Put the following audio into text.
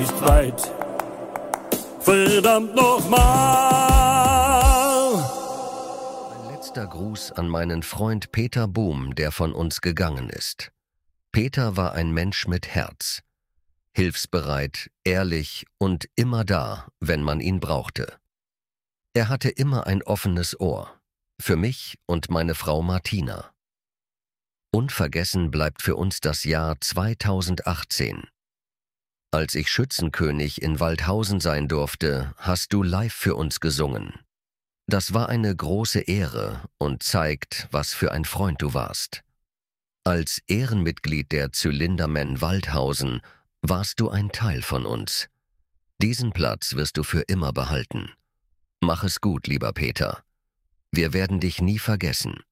nicht weit. Verdammt nochmal. Ein letzter Gruß an meinen Freund Peter Bohm, der von uns gegangen ist. Peter war ein Mensch mit Herz. Hilfsbereit, ehrlich und immer da, wenn man ihn brauchte. Er hatte immer ein offenes Ohr. Für mich und meine Frau Martina. Unvergessen bleibt für uns das Jahr 2018. Als ich Schützenkönig in Waldhausen sein durfte, hast du live für uns gesungen. Das war eine große Ehre und zeigt, was für ein Freund du warst. Als Ehrenmitglied der Zylindermen Waldhausen warst du ein Teil von uns. Diesen Platz wirst du für immer behalten. Mach es gut, lieber Peter. Wir werden dich nie vergessen.